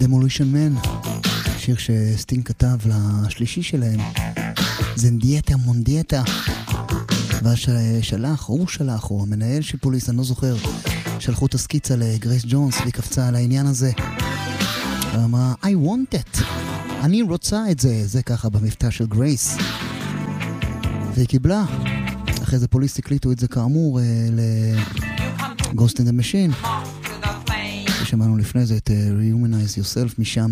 Demolition Man, שיר שסטינג כתב לשלישי שלהם, זנדיאטה מונדיאטה, הוא שלח, או המנהל של פוליס, אני לא זוכר, שלחו את הסקיצה לגרייס ג'ונס, והיא קפצה על העניין הזה, ואמרה, I want it, אני רוצה את זה, זה ככה במבטא של גרייס, והיא קיבלה. אחרי זה פוליס הקליטו את זה כאמור ל-Ghost in the Machine, ששמענו לפני זה את Rehumanize Yourself משם.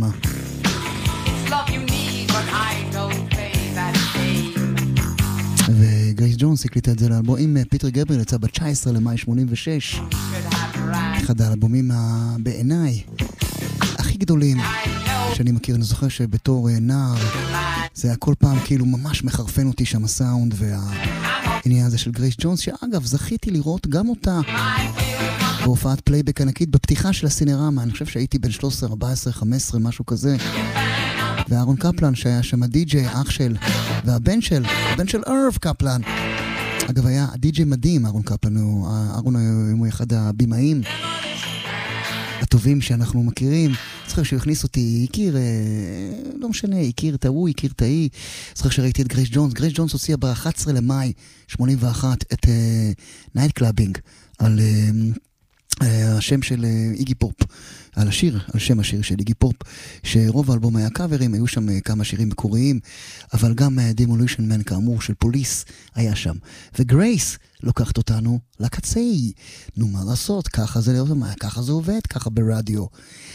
וגרייס ג'ונס הקליטה את זה לאלבום עם פיטר גבריאל, יצא ב-19 למאי 86, אחד האלבומים בעיניי הכי גדולים שאני מכיר. אני זוכר שבתור נער זה היה כל פעם כאילו ממש מחרפן אותי שם הסאונד והעניין הזה של גרייס ג'ונס, שאגב זכיתי לראות גם אותה בהופעת פלייבק ענקית בפתיחה של הסינרמה. אני חושב שהייתי בן 13, 14, 15 משהו כזה, ואהרון קפלן שהיה שם הדי-ג'יי, אח של, והבן של ארב קפלן, אגב היה די-ג'יי מדהים. אהרון קפלן הוא אחד הבימאים הטובים שאנחנו מכירים. זוכר שהוא הכניס אותי, הכיר, לא משנה, הכיר את ההוא, הכיר את ההיא. זוכר שראיתי את גרייס ג'ונס. גרייס ג'ונס הוציאה ב-11 למאי 81 את נייט קלאבינג, על השם של איגי פופ, על שם השיר של איגי פופ, שרוב האלבום היה קאברים, היו שם כמה שירים מקוריים, אבל גם Demolition Man כאמור של פוליס היה שם. וגרייס לוקחת אותנו לקצה. נו מה לעשות, ככה זה עובד, ככה ברדיו.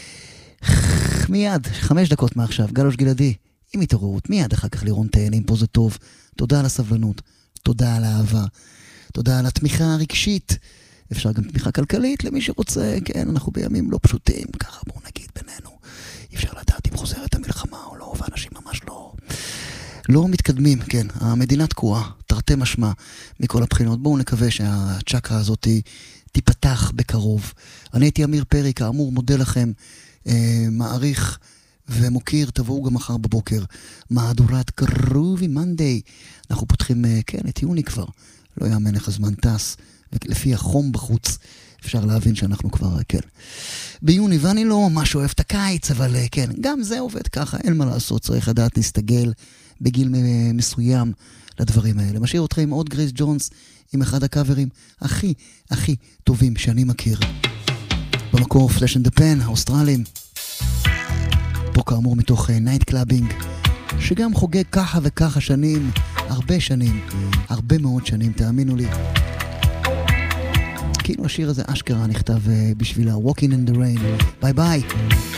מיד, 5 דקות מעכשיו, גלוש גלעדי, עם התעוררות, מיד אחר כך לירון תהנים, פה זה טוב. תודה על הסבלנות, תודה על האהבה, תודה על התמיכה הרגשית, אפשר גם תמיכה כלכלית למי שרוצה. כן, אנחנו בימים לא פשוטים, ככה בואו נגיד בינינו, אי אפשר לדעת אם חוזרת המלחמה או לא, ואנשים ממש לא מתקדמים. כן, המדינה תקועה, תרתי משמע מכל הבחינות. בואו נקווה שהצ'קרה הזאת תיפתח בקרוב. אני הייתי אמיר פרי, כאמור מודה לכם, מעריך ומוקיר. תבואו גם מחר בבוקר, מהדורת גרובי מנדי. אנחנו פותחים, כן, את יוני כבר, לא יאמן איך הזמן טס, ולפי החום בחוץ אפשר להבין שאנחנו כבר, כן, ביוני, ואני לא ממש אוהב את הקיץ, אבל כן, גם זה עובד ככה, אין מה לעשות, צריך לדעת להסתגל בגיל מסוים לדברים האלה. משאיר אתכם עם עוד גרייס ג'ונס, עם אחד הקאברים הכי הכי טובים שאני מכיר, במקור פלאש אנד דה פן, האוסטרלים, פה כאמור מתוך נייט קלאבינג, שגם חוגג ככה וככה שנים, הרבה שנים, הרבה מאוד שנים, תאמינו לי. כאילו השיר הזה אשכרה נכתב בשבילה. Walking in the Rain. ביי ביי.